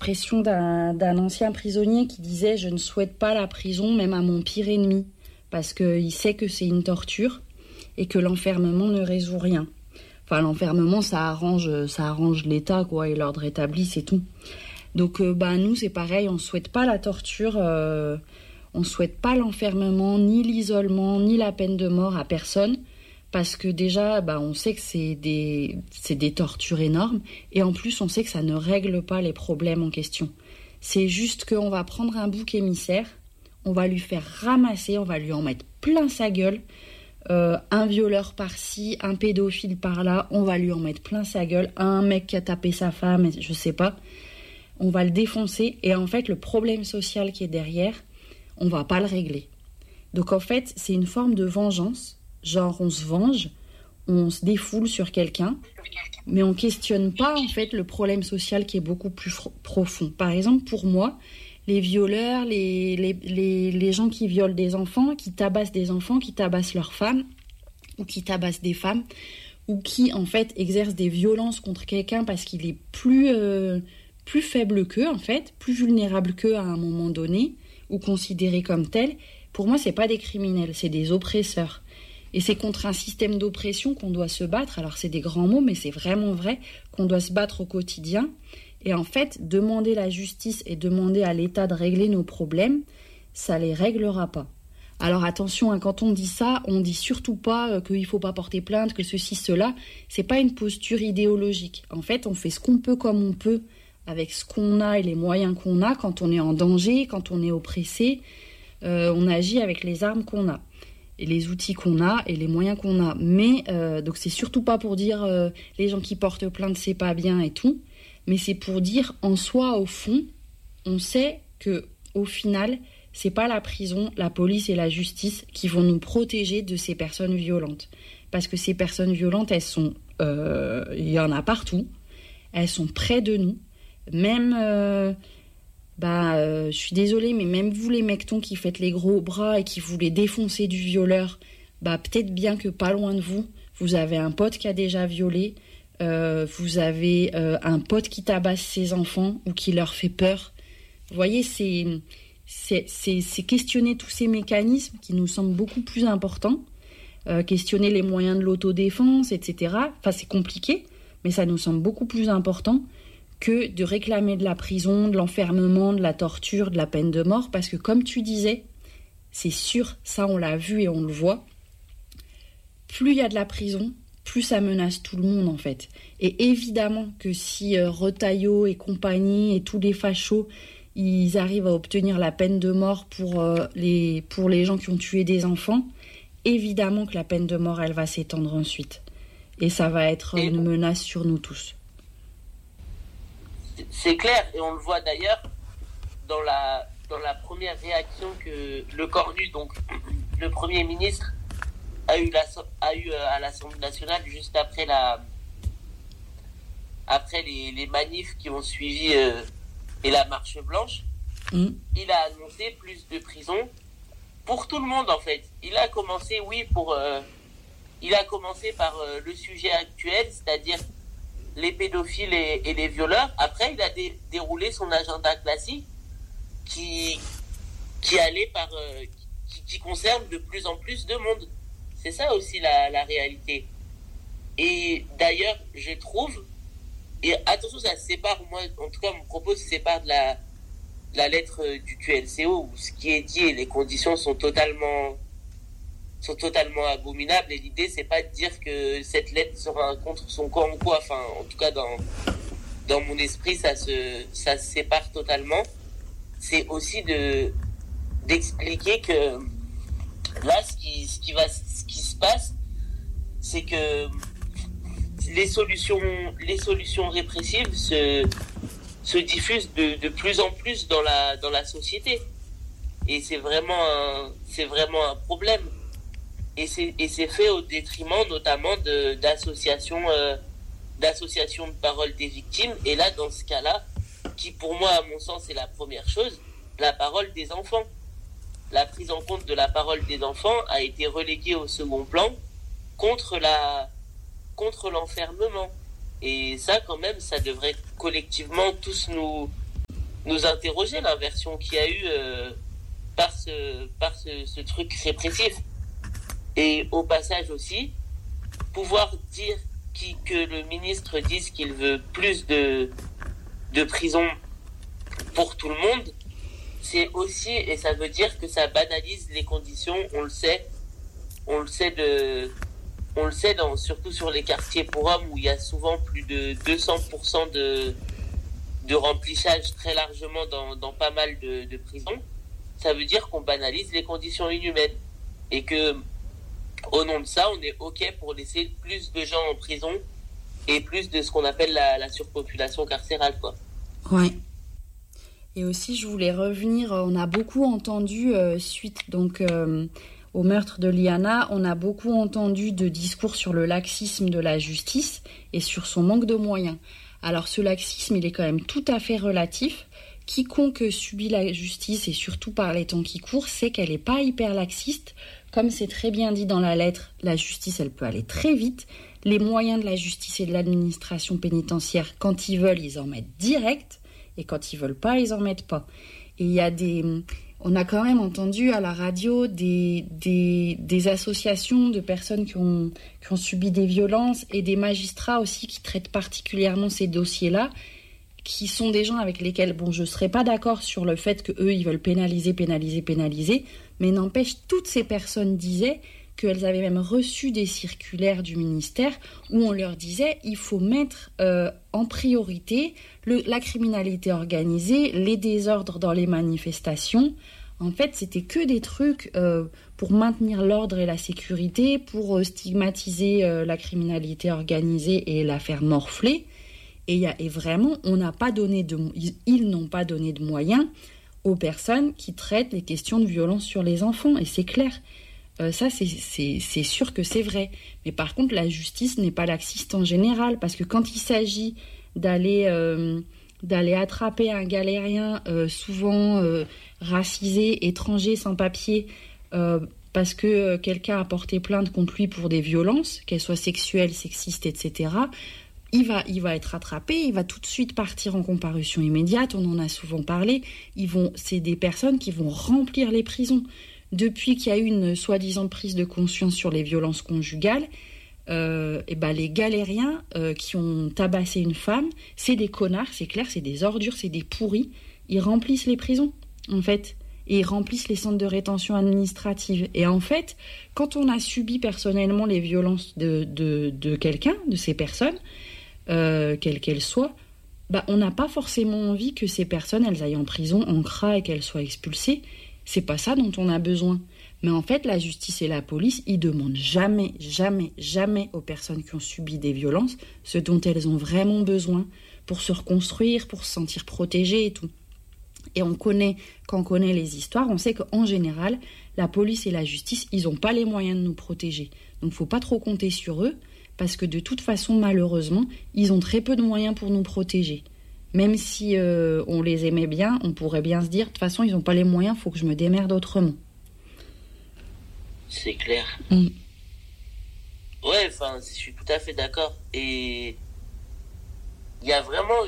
l'expression d'un ancien prisonnier qui disait « Je ne souhaite pas la prison, même à mon pire ennemi », parce qu'il sait que c'est une torture et que l'enfermement ne résout rien. Enfin, l'enfermement, ça arrange l'État, quoi, et l'ordre établi, c'est tout. Donc, nous, c'est pareil, on ne souhaite pas la torture, on ne souhaite pas l'enfermement, ni l'isolement, ni la peine de mort à personne, parce que déjà, on sait que c'est des tortures énormes, et en plus, on sait que ça ne règle pas les problèmes en question. C'est juste qu'on va prendre un bouc émissaire, on va lui faire ramasser, on va lui en mettre plein sa gueule, un violeur par-ci, un pédophile par-là, on va lui en mettre plein sa gueule, un mec qui a tapé sa femme, je sais pas, on va le défoncer, et en fait, le problème social qui est derrière, on va pas le régler. Donc en fait, c'est une forme de vengeance. Genre, on se venge, on se défoule sur quelqu'un, mais on questionne pas, en fait, le problème social qui est beaucoup plus profond. Par exemple, pour moi, les violeurs, les gens qui violent des enfants, qui tabassent des enfants, qui tabassent leurs femmes, ou qui tabassent des femmes, ou qui, en fait, exercent des violences contre quelqu'un parce qu'il est plus faible qu'eux, en fait, plus vulnérable qu'eux à un moment donné, ou considéré comme tel, pour moi, c'est pas des criminels, c'est des oppresseurs. Et c'est contre un système d'oppression qu'on doit se battre. Alors c'est des grands mots, mais c'est vraiment vrai qu'on doit se battre au quotidien. Et en fait, demander la justice et demander à l'État de régler nos problèmes, ça les réglera pas. Alors attention, quand on dit ça, on dit surtout pas qu'il faut pas porter plainte, que ceci, cela. C'est pas une posture idéologique. En fait, on fait ce qu'on peut comme on peut, avec ce qu'on a et les moyens qu'on a quand on est en danger, quand on est oppressé. On agit avec les armes qu'on a. Et les outils qu'on a et les moyens qu'on a. Mais, donc c'est surtout pas pour dire les gens qui portent plainte, c'est pas bien et tout, mais c'est pour dire en soi, au fond, on sait que au final, c'est pas la prison, la police et la justice qui vont nous protéger de ces personnes violentes. Parce que ces personnes violentes, elles sont, il y en a partout, elles sont près de nous, même... je suis désolée, mais même vous les mectons qui faites les gros bras et qui voulez défoncer du violeur, peut-être bien que pas loin de vous, vous avez un pote qui a déjà violé, vous avez un pote qui tabasse ses enfants ou qui leur fait peur. Vous voyez, c'est questionner tous ces mécanismes qui nous semblent beaucoup plus importants, questionner les moyens de l'autodéfense, etc. Enfin, c'est compliqué, mais ça nous semble beaucoup plus important que de réclamer de la prison, de l'enfermement, de la torture, de la peine de mort, parce que comme tu disais, c'est sûr, ça on l'a vu et on le voit, plus il y a de la prison, plus ça menace tout le monde en fait. Et évidemment que si Retailleau et compagnie et tous les fachos, ils arrivent à obtenir la peine de mort pour les gens qui ont tué des enfants, évidemment que la peine de mort, elle va s'étendre ensuite. Et ça va être une menace sur nous tous. C'est clair, et on le voit d'ailleurs dans la première réaction que le Cornu, donc le Premier ministre, a eu à l'Assemblée nationale juste après les manifs qui ont suivi et la marche blanche. Il a annoncé plus de prisons pour tout le monde en fait. Il a commencé par le sujet actuel, c'est-à-dire les pédophiles et les violeurs. Après, il a déroulé son agenda classique qui concerne de plus en plus de monde. C'est ça aussi la réalité. Et d'ailleurs, je trouve, et attention, ça se sépare, moi, en tout cas, mon propos se sépare de la lettre du QLCO, où ce qui est dit et les conditions sont totalement abominables, et l'idée c'est pas de dire que cette lettre sera contre son camp ou quoi, enfin en tout cas dans mon esprit ça se sépare totalement. C'est aussi d'expliquer que là ce qui se passe, c'est que les solutions répressives se diffusent de plus en plus dans la société, et c'est vraiment un problème. Et c'est fait au détriment notamment d'associations de parole des victimes. Et là, dans ce cas-là, qui pour moi, à mon sens, est la première chose, la parole des enfants. La prise en compte de la parole des enfants a été reléguée au second plan contre l'enfermement. Et ça, quand même, ça devrait collectivement tous nous nous interroger l'inversion qu'il y a eu par ce truc répressif. Et au passage aussi, pouvoir dire que le ministre dise qu'il veut plus de prison pour tout le monde, c'est aussi, et ça veut dire que ça banalise les conditions, on le sait surtout sur les quartiers pour hommes où il y a souvent plus de 200% de remplissage très largement dans pas mal de prisons. Ça veut dire qu'on banalise les conditions inhumaines et que au nom de ça, on est OK pour laisser plus de gens en prison et plus de ce qu'on appelle la surpopulation carcérale, quoi. Ouais. Et aussi, je voulais revenir, on a beaucoup entendu, suite donc au meurtre de Liana, on a beaucoup entendu de discours sur le laxisme de la justice et sur son manque de moyens. Alors ce laxisme, il est quand même tout à fait relatif. Quiconque subit la justice, et surtout par les temps qui courent, sait qu'elle n'est pas hyper laxiste. Comme c'est très bien dit dans la lettre, la justice, elle peut aller très vite. Les moyens de la justice et de l'administration pénitentiaire, quand ils veulent, ils en mettent direct. Et quand ils veulent pas, ils en mettent pas. Et il y a on a quand même entendu à la radio des associations de personnes qui ont subi des violences et des magistrats aussi qui traitent particulièrement ces dossiers-là, qui sont des gens avec lesquels, je ne serais pas d'accord sur le fait qu'eux, ils veulent pénaliser, mais n'empêche, toutes ces personnes disaient qu'elles avaient même reçu des circulaires du ministère où on leur disait il faut mettre en priorité la criminalité organisée, les désordres dans les manifestations. En fait, c'était que des trucs pour maintenir l'ordre et la sécurité, pour stigmatiser la criminalité organisée et la faire morfler. Et vraiment, ils n'ont pas donné de moyens aux personnes qui traitent les questions de violence sur les enfants. Et c'est clair. Ça, c'est sûr que c'est vrai. Mais par contre, la justice n'est pas laxiste en général. Parce que quand il s'agit d'aller attraper un galérien, souvent racisé, étranger, sans papier, parce que quelqu'un a porté plainte contre lui pour des violences, qu'elles soient sexuelles, sexistes, etc., il va être attrapé, il va tout de suite partir en comparution immédiate, on en a souvent parlé. C'est des personnes qui vont remplir les prisons. Depuis qu'il y a eu une soi-disant prise de conscience sur les violences conjugales, les galériens qui ont tabassé une femme, c'est des connards, c'est clair, c'est des ordures, c'est des pourris. Ils remplissent les prisons, en fait, et ils remplissent les centres de rétention administrative. Et en fait, quand on a subi personnellement les violences de quelqu'un, de ces personnes, quelles qu'elles soient, on n'a pas forcément envie que ces personnes, elles aillent en prison, en CRA et qu'elles soient expulsées. C'est pas ça dont on a besoin. Mais en fait, la justice et la police, ils demandent jamais, jamais, jamais aux personnes qui ont subi des violences ce dont elles ont vraiment besoin pour se reconstruire, pour se sentir protégées et tout. Et quand on connaît les histoires, on sait qu'en général, la police et la justice, ils n'ont pas les moyens de nous protéger. Donc il ne faut pas trop compter sur eux, parce que de toute façon, malheureusement, ils ont très peu de moyens pour nous protéger. Même si on les aimait bien, on pourrait bien se dire, de toute façon, ils n'ont pas les moyens, il faut que je me démerde autrement. C'est clair. Ouais, je suis tout à fait d'accord. Et il y a vraiment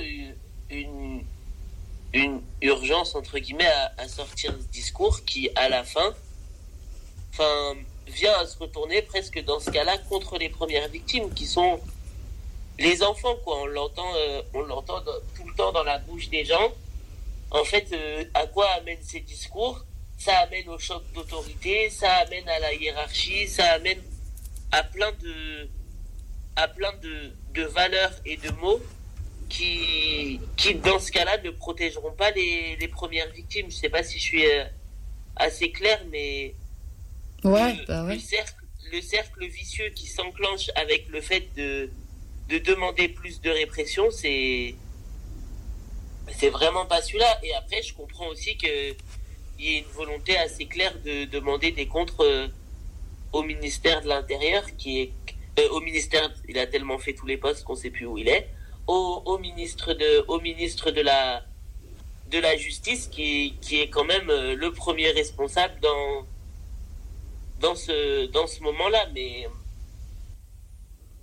une urgence, entre guillemets, à sortir ce discours qui, à la fin, vient à se retourner presque dans ce cas-là contre les premières victimes, qui sont les enfants, quoi. On l'entend tout le temps dans la bouche des gens. En fait, à quoi amènent ces discours ? Ça amène au choc d'autorité, ça amène à la hiérarchie, ça amène à plein de valeurs et de mots qui dans ce cas-là ne protégeront pas les premières victimes. Je sais pas si je suis assez clair, mais ouais. Le cercle vicieux qui s'enclenche avec le fait de demander plus de répression, c'est vraiment pas celui-là. Et après, je comprends aussi que il y a une volonté assez claire de demander des comptes au ministère de l'Intérieur, au ministère, il a tellement fait tous les postes qu'on sait plus où il est, au ministre de la Justice, qui est quand même le premier responsable dans ce moment-là. Mais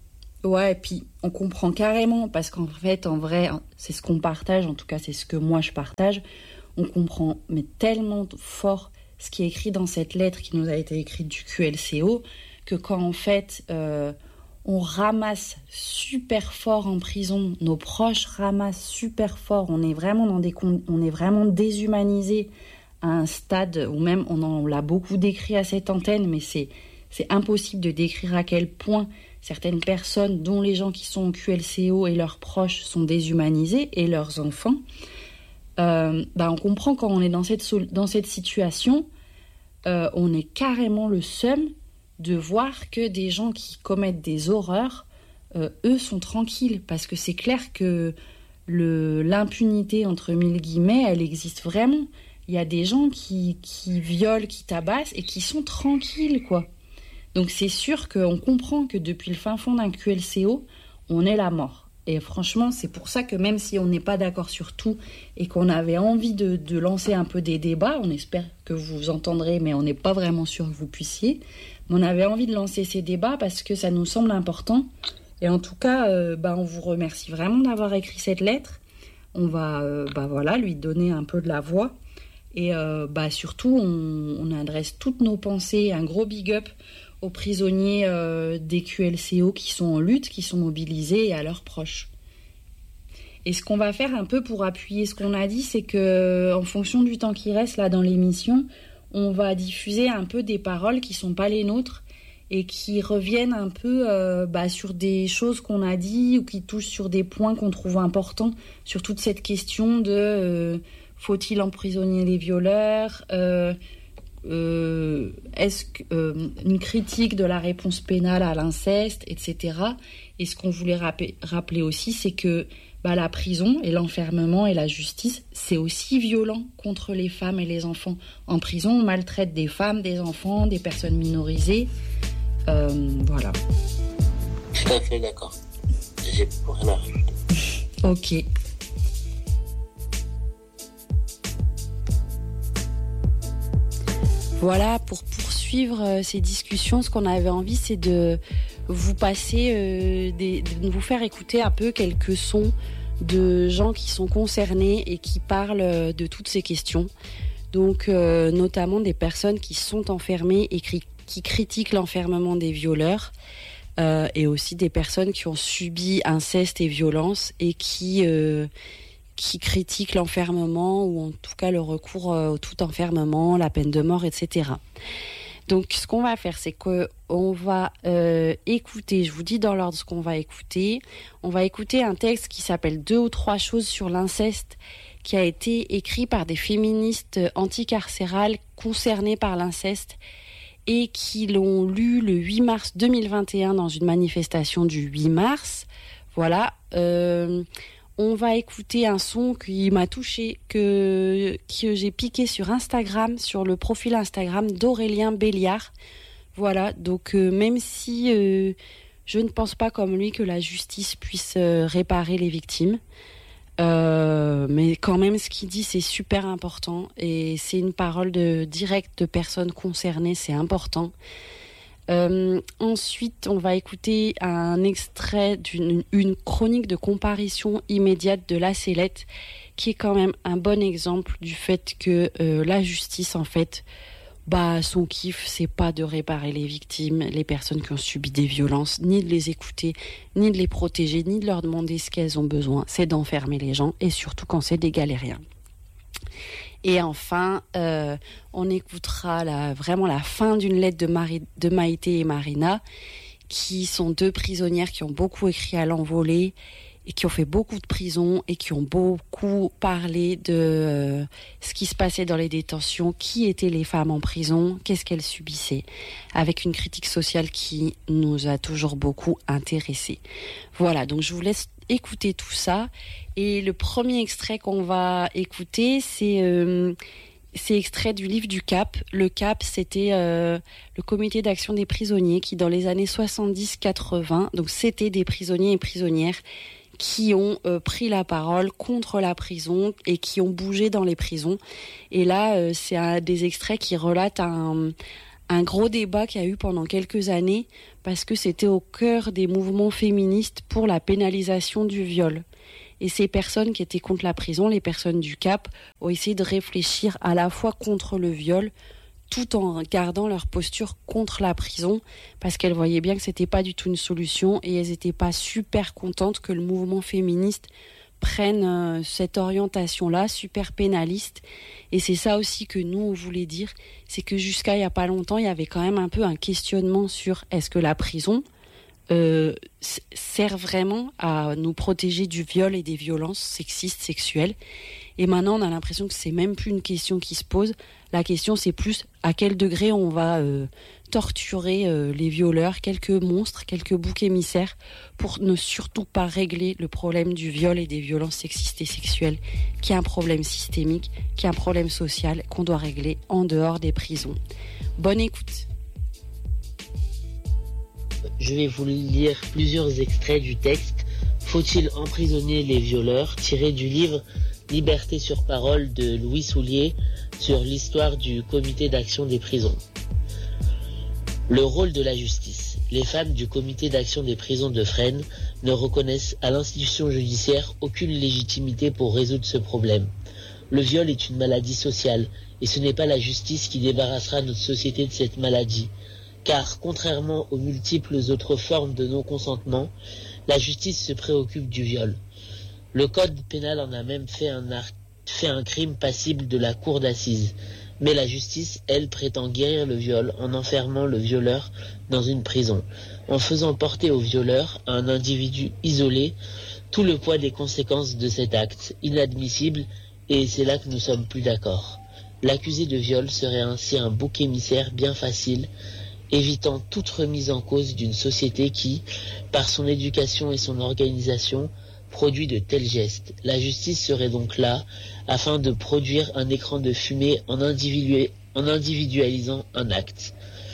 Ouais, et puis on comprend carrément, parce qu'en fait, en vrai, c'est ce qu'on partage, en tout cas c'est ce que moi je partage, on comprend mais tellement fort ce qui est écrit dans cette lettre qui nous a été écrite du QLCO, que quand en fait on ramasse super fort en prison, nos proches ramassent super fort, on est vraiment on est vraiment déshumanisé à un stade où même on l'a beaucoup décrit à cette antenne, mais c'est impossible de décrire à quel point certaines personnes, dont les gens qui sont au QLCO et leurs proches, sont déshumanisés, et leurs enfants. On comprend quand on est dans cette situation, on est carrément le seum de voir que des gens qui commettent des horreurs, eux sont tranquilles, parce que c'est clair que l'impunité, entre mille guillemets, elle existe vraiment. Il y a des gens qui violent, qui tabassent et qui sont tranquilles, quoi. Donc c'est sûr qu'on comprend que depuis le fin fond d'un QLCO, on est la mort. Et franchement, c'est pour ça que même si on n'est pas d'accord sur tout et qu'on avait envie de lancer un peu des débats, on espère que vous entendrez, mais on n'est pas vraiment sûr que vous puissiez, mais on avait envie de lancer ces débats parce que ça nous semble important. Et en tout cas, on vous remercie vraiment d'avoir écrit cette lettre. On va lui donner un peu de la voix. Et surtout, on adresse toutes nos pensées, un gros big up aux prisonniers des QLCO qui sont en lutte, qui sont mobilisés, et à leurs proches. Et ce qu'on va faire un peu pour appuyer ce qu'on a dit, c'est que en fonction du temps qui reste là dans l'émission, on va diffuser un peu des paroles qui sont pas les nôtres et qui reviennent un peu sur des choses qu'on a dit ou qui touchent sur des points qu'on trouve importants, sur toute cette question de faut-il emprisonner les violeurs, est-ce une critique de la réponse pénale à l'inceste, etc. Et ce qu'on voulait rappeler aussi, c'est que la prison et l'enfermement et la justice, c'est aussi violent contre les femmes et les enfants. En prison, on maltraite des femmes, des enfants, des personnes minorisées. Voilà. Tout à fait d'accord. J'ai rien à rajouter. Ok. Voilà, pour poursuivre ces discussions, ce qu'on avait envie, c'est de vous passer, de vous faire écouter un peu quelques sons de gens qui sont concernés et qui parlent de toutes ces questions. Donc, notamment des personnes qui sont enfermées et qui critiquent l'enfermement des violeurs, et aussi des personnes qui ont subi inceste et violence et qui critiquent l'enfermement ou en tout cas le recours au tout enfermement, la peine de mort, etc. Donc ce qu'on va faire, c'est qu'on va écouter, je vous dis dans l'ordre ce qu'on va écouter. On va écouter un texte qui s'appelle 2 ou 3 choses sur l'inceste, qui a été écrit par des féministes anticarcérales concernées par l'inceste et qui l'ont lu le 8 mars 2021 dans une manifestation du 8 mars. Voilà. On va écouter un son qui m'a touchée, que j'ai piqué sur Instagram, sur le profil Instagram d'Aurélien Béliard. Voilà, donc même si je ne pense pas comme lui que la justice puisse réparer les victimes, mais quand même ce qu'il dit c'est super important et c'est une parole directe de personnes concernées, c'est important. Ensuite, on va écouter un extrait d'une chronique de comparution immédiate de La Sellette, qui est quand même un bon exemple du fait que la justice, en fait, son kiff, c'est pas de réparer les victimes, les personnes qui ont subi des violences, ni de les écouter, ni de les protéger, ni de leur demander ce qu'elles ont besoin. C'est d'enfermer les gens, et surtout quand c'est des galériens. Et enfin, on écoutera vraiment la fin d'une lettre de Maïté et Marina, qui sont 2 prisonnières qui ont beaucoup écrit à l'envolée et qui ont fait beaucoup de prison et qui ont beaucoup parlé de ce qui se passait dans les détentions, qui étaient les femmes en prison, qu'est-ce qu'elles subissaient, avec une critique sociale qui nous a toujours beaucoup intéressés. Voilà, donc je vous laisse écouter tout ça. Et le premier extrait qu'on va écouter, c'est extrait du livre du CAP. Le CAP, c'était le comité d'action des prisonniers qui, dans les années 70-80, donc c'était des prisonniers et prisonnières qui ont pris la parole contre la prison et qui ont bougé dans les prisons. Et là, c'est des extraits qui relatent un gros débat qu'il y a eu pendant quelques années parce que c'était au cœur des mouvements féministes pour la pénalisation du viol. Et ces personnes qui étaient contre la prison, les personnes du CAP, ont essayé de réfléchir à la fois contre le viol, tout en gardant leur posture contre la prison, parce qu'elles voyaient bien que c'était pas du tout une solution et elles n'étaient pas super contentes que le mouvement féministe prenne cette orientation-là, super pénaliste. Et c'est ça aussi que nous, on voulait dire, c'est que jusqu'à il y a pas longtemps, il y avait quand même un peu un questionnement sur est-ce que la prison sert vraiment à nous protéger du viol et des violences sexistes, sexuelles. Et maintenant, on a l'impression que c'est même plus une question qui se pose. La question, c'est plus à quel degré on va torturer les violeurs, quelques monstres, quelques boucs émissaires, pour ne surtout pas régler le problème du viol et des violences sexistes et sexuelles, qui est un problème systémique, qui est un problème social qu'on doit régler en dehors des prisons. Bonne écoute. Je vais vous lire plusieurs extraits du texte « Faut-il emprisonner les violeurs ?» tiré du livre « Liberté sur parole » de Louis Soulier sur l'histoire du comité d'action des prisons. Le rôle de la justice. Les femmes du comité d'action des prisons de Fresnes ne reconnaissent à l'institution judiciaire aucune légitimité pour résoudre ce problème. Le viol est une maladie sociale et ce n'est pas la justice qui débarrassera notre société de cette maladie. Car, contrairement aux multiples autres formes de non-consentement, la justice se préoccupe du viol. Le code pénal en a même fait un crime passible de la cour d'assises. Mais la justice, elle, prétend guérir le viol en enfermant le violeur dans une prison, en faisant porter au violeur, à un individu isolé, tout le poids des conséquences de cet acte, inadmissible, et c'est là que nous sommes plus d'accord. L'accusé de viol serait ainsi un bouc émissaire bien facile, évitant toute remise en cause d'une société qui, par son éducation et son organisation, produit de tels gestes. La justice serait donc là afin de produire un écran de fumée en individualisant un acte.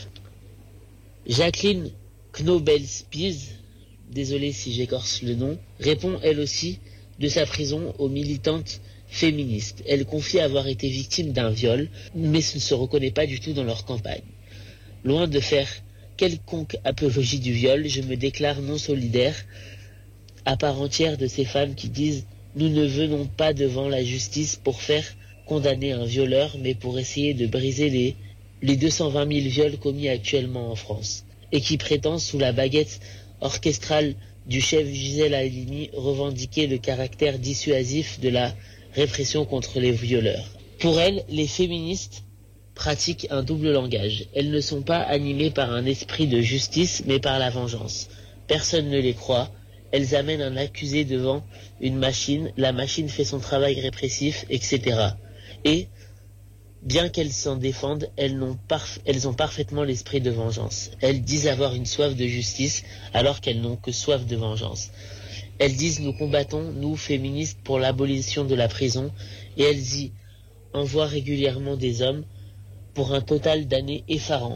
Jacqueline Knobel-Spies, désolé si j'écorce le nom, répond elle aussi de sa prison aux militantes féministes. Elle confie avoir été victime d'un viol, mais ne se reconnaît pas du tout dans leur campagne. Loin de faire quelconque apologie du viol, je me déclare non solidaire à part entière de ces femmes qui disent « Nous ne venons pas devant la justice pour faire condamner un violeur, mais pour essayer de briser les 220 000 viols commis actuellement en France » et qui prétendent, sous la baguette orchestrale du chef Gisèle Halimi, revendiquer le caractère dissuasif de la répression contre les violeurs. Pour elles, les féministes pratiquent un double langage. Elles ne sont pas animées par un esprit de justice, mais par la vengeance. Personne ne les croit. Elles amènent un accusé devant une machine, la machine fait son travail répressif, etc. Et, bien qu'elles s'en défendent, elles ont parfaitement l'esprit de vengeance. Elles disent avoir une soif de justice, alors qu'elles n'ont que soif de vengeance. Elles disent « Nous combattons, nous, féministes, pour l'abolition de la prison », et elles y envoient régulièrement des hommes, pour un total d'années effarant.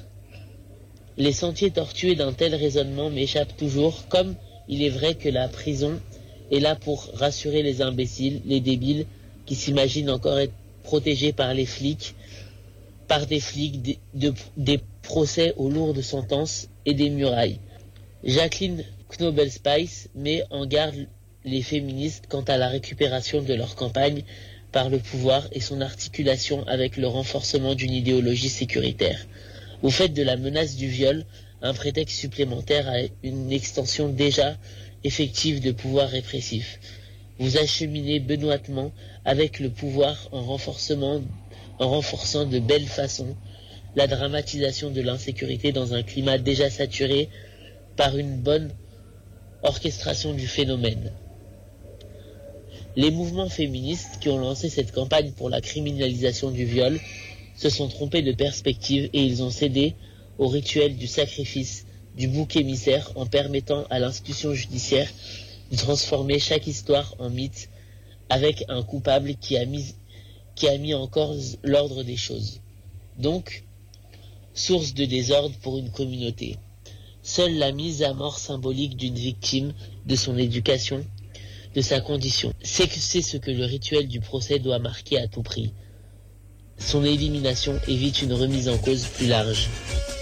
Les sentiers tortueux d'un tel raisonnement m'échappent toujours, comme il est vrai que la prison est là pour rassurer les imbéciles, les débiles, qui s'imaginent encore être protégés par les flics, par des flics, des procès aux lourdes sentences et des murailles. Jacqueline Knobel-Spies met en garde les féministes quant à la récupération de leur campagne par le pouvoir et son articulation avec le renforcement d'une idéologie sécuritaire. Vous faites de la menace du viol un prétexte supplémentaire à une extension déjà effective de pouvoir répressif. Vous acheminez benoîtement avec le pouvoir en renforçant de belle façon la dramatisation de l'insécurité dans un climat déjà saturé par une bonne orchestration du phénomène. Les mouvements féministes qui ont lancé cette campagne pour la criminalisation du viol se sont trompés de perspective et ils ont cédé au rituel du sacrifice du bouc émissaire en permettant à l'institution judiciaire de transformer chaque histoire en mythe avec un coupable qui a mis en cause l'ordre des choses. Donc, source de désordre pour une communauté. Seule la mise à mort symbolique d'une victime, de son éducation, de sa condition, c'est ce que le rituel du procès doit marquer à tout prix. Son élimination évite une remise en cause plus large.